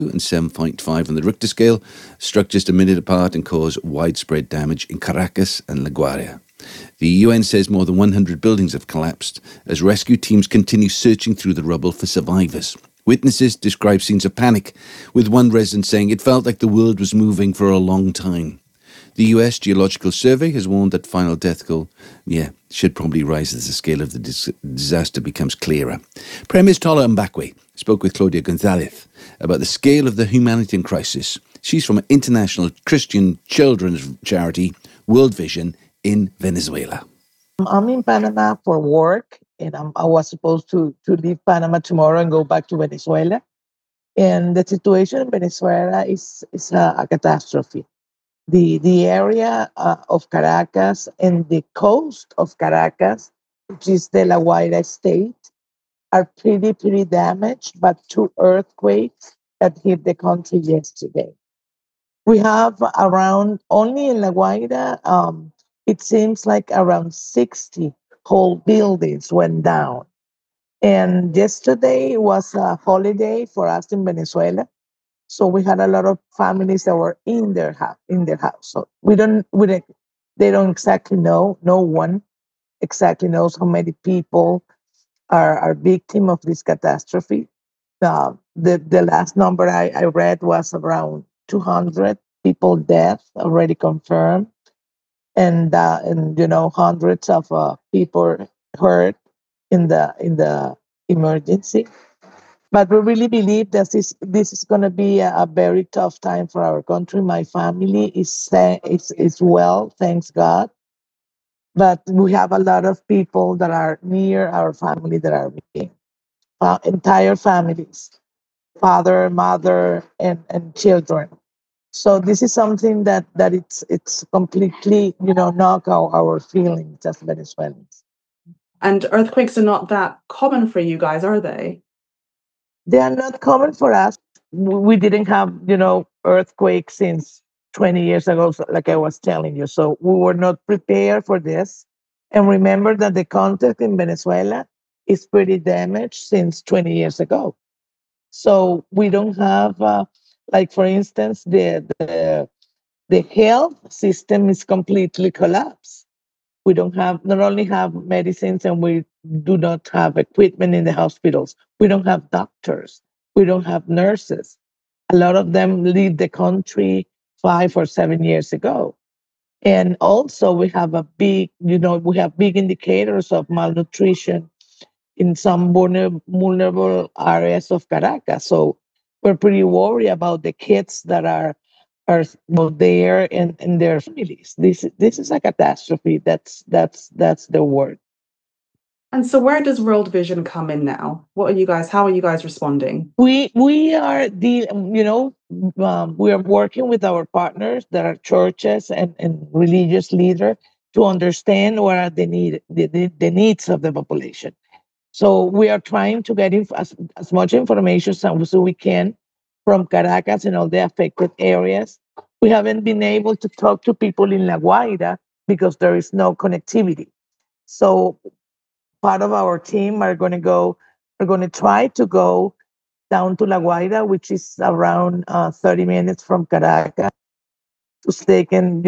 and 7.5 on the Richter scale struck just a minute apart and caused widespread damage in Caracas and La Guaira. The UN says more than 100 buildings have collapsed as rescue teams continue searching through the rubble for survivors. Witnesses describe scenes of panic, with one resident saying it felt like the world was moving for a long time. The US Geological Survey has warned that final death toll, should probably rise as the scale of the disaster becomes clearer. Premier Tola Mbakwe spoke with Claudia Gonzalez about the scale of the humanitarian crisis. She's from an international Christian children's charity, World Vision, in Venezuela. I'm in Panama for work, and I was supposed to leave Panama tomorrow and go back to Venezuela. And the situation in Venezuela is a catastrophe. The area of Caracas and the coast of Caracas, which is the La Guaira state, are pretty damaged by 2 earthquakes that hit the country yesterday. We have around, only in La Guaira, it seems like around 60 whole buildings went down. And yesterday was a holiday for us in Venezuela. So we had a lot of families that were in their house. So they don't exactly know. No one exactly knows how many people are victim of this catastrophe. The last number I read was around 200 people dead already confirmed, and hundreds of people hurt in the emergency. But we really believe that this is going to be a very tough time for our country. My family is well, thanks God. But we have a lot of people that are near our family that are missing. Entire families, father, mother, and children. So this is something that it's completely knock out our feelings as Venezuelans. And earthquakes are not that common for you guys, are they? They are not common for us. We didn't have, earthquakes since 20 years ago, like I was telling you. So we were not prepared for this. And remember that the context in Venezuela is pretty damaged since 20 years ago. So we don't have, like, for instance, the health system is completely collapsed. We not only have medicines, and we do not have equipment in the hospitals. We don't have doctors. We don't have nurses. A lot of them leave the country 5 or 7 years ago. And also we have big indicators of malnutrition in some vulnerable areas of Caracas. So we're pretty worried about the kids that are there and their families. This is a catastrophe. That's the word. And so where does World Vision come in now? How are you guys responding? We are we are working with our partners that are churches and religious leaders to understand what are the needs of the population. So we are trying to get as much information as we can from Caracas and all the affected areas. We haven't been able to talk to people in La Guaira because there is no connectivity. So part of our team we're going to try to go down to La Guaira, which is around 30 minutes from Caracas, so they can,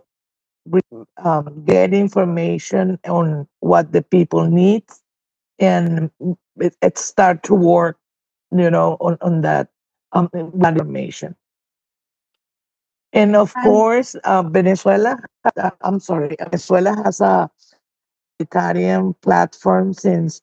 get information on what the people need and it start to work, on that information. And of course, Venezuela has a humanitarian platform since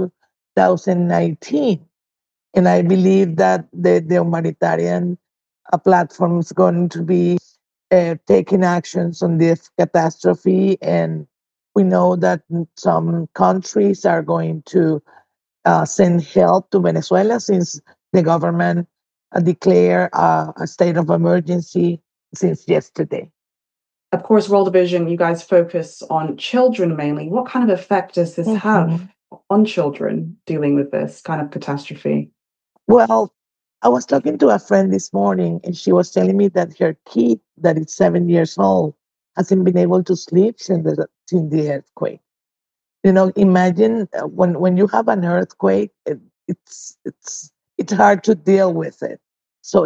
2019. And I believe that the humanitarian platform is going to be taking actions on this catastrophe. And we know that some countries are going to send help to Venezuela since the government declared a state of emergency since yesterday. Of course, World Vision, you guys focus on children mainly. What kind of effect does this have on children dealing with this kind of catastrophe? Well, I was talking to a friend this morning, and she was telling me that her kid, that is 7 years old, hasn't been able to sleep since the earthquake. Imagine when you have an earthquake, it's hard to deal with it.